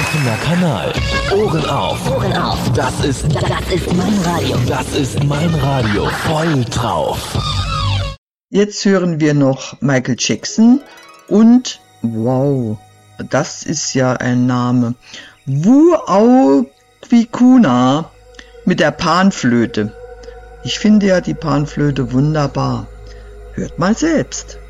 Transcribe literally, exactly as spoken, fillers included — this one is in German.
Offener Kanal. Ohren auf. Ohren auf. Das ist, Das ist mein Radio. das ist mein Radio. Voll drauf. Jetzt hören wir noch Michael Jackson und, wow, das ist ja ein Name, Wuaukwikuna mit der Panflöte. Ich finde ja die Panflöte wunderbar. Hört mal selbst.